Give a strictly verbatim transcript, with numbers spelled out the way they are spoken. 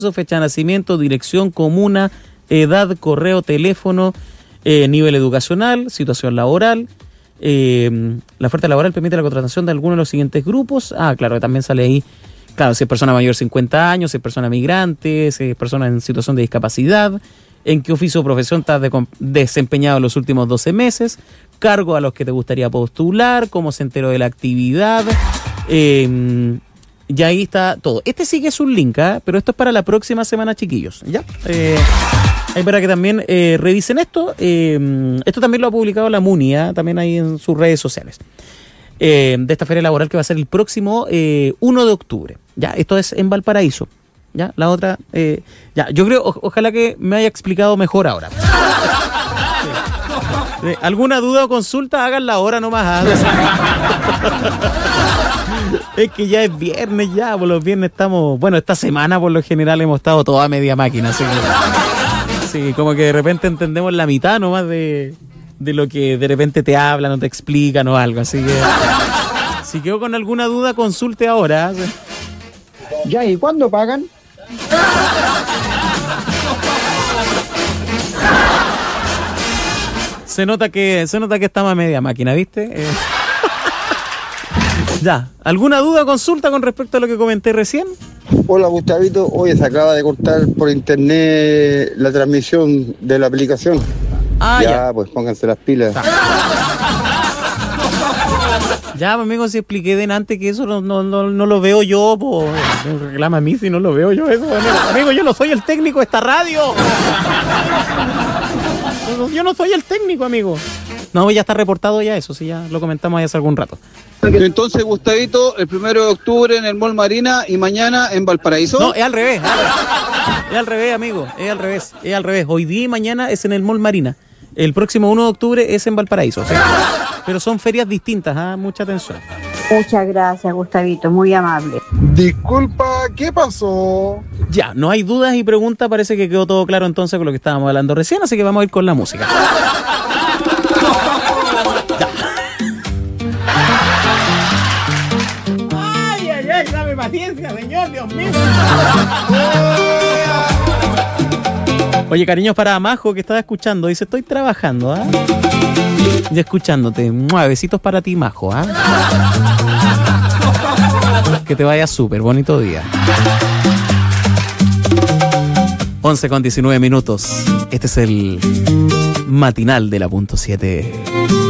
fecha de nacimiento, dirección, comuna, edad, correo, teléfono, eh, nivel educacional, situación laboral. Eh, la oferta laboral permite la contratación de alguno de los siguientes grupos. Ah, claro, también sale ahí, claro, si es persona mayor de cincuenta años, si es persona migrante, si es persona en situación de discapacidad, en qué oficio o profesión estás de, desempeñado en los últimos doce meses, cargo a los que te gustaría postular, cómo se enteró de la actividad. Eh, y ahí está todo. Este sí que es un link, ¿eh? Pero esto es para la próxima semana, chiquillos. ¿Ya? Eh, Ahí para que también eh, revisen esto. Eh, esto también lo ha publicado la MUNI, ¿eh? También ahí en sus redes sociales. Eh, de esta feria laboral que va a ser el próximo eh, uno de octubre. Ya, esto es en Valparaíso. Ya, la otra. Eh, ya, yo creo, o, ojalá que me haya explicado mejor ahora. Sí. Eh, ¿Alguna duda o consulta? Háganla ahora nomás. ¿eh? Es que ya es viernes, ya. Por los viernes estamos. Bueno, esta semana por lo general hemos estado toda media máquina, así que. Sí, como que de repente entendemos la mitad nomás de, de lo que de repente te hablan o te explican o algo. Así que si quedó con alguna duda, consulte ahora. Ya, ¿y cuándo pagan? Se nota que se nota que estamos a media máquina, ¿viste? Eh. Ya, ¿alguna duda o consulta con respecto a lo que comenté recién? Hola, Gustavito. Oye, se acaba de cortar por internet la transmisión de la aplicación. Ah, ya, ya. Pues pónganse las pilas. Ya, pues, amigo, si expliqué de antes que eso no, no, no, no lo veo yo, pues me reclama a mí si no lo veo yo eso, amigo. Amigo, yo no soy el técnico de esta radio. Yo no soy el técnico, amigo. No, ya está reportado ya eso, sí, ya lo comentamos ya hace algún rato. Entonces, Gustavito, el primero de octubre en el Mall Marina y mañana en Valparaíso. No, es al revés. Es al revés, amigo. Es al revés. Es al revés. Hoy día y mañana es en el Mall Marina. El próximo uno de octubre es en Valparaíso. ¿Sí? Pero son ferias distintas, ¿eh? Mucha atención. Muchas gracias, Gustavito. Muy amable. Disculpa, ¿qué pasó? Ya, no hay dudas y preguntas. Parece que quedó todo claro entonces con lo que estábamos hablando recién. Así que vamos a ir con la música. Dame paciencia, señor, Dios mío. Oye, cariños para Majo, que estaba escuchando. Dice, estoy trabajando, ¿ah? ¿eh? Y escuchándote. Mua, besitos para ti, Majo, ¿ah? ¿eh? Que te vaya súper, bonito día. once con diecinueve minutos. Este es el matinal de la punto siete.